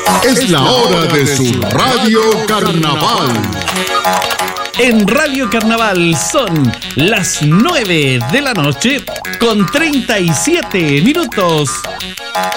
Es la hora de su Radio Carnaval. En Radio Carnaval son las 9 de la noche con 37 minutos.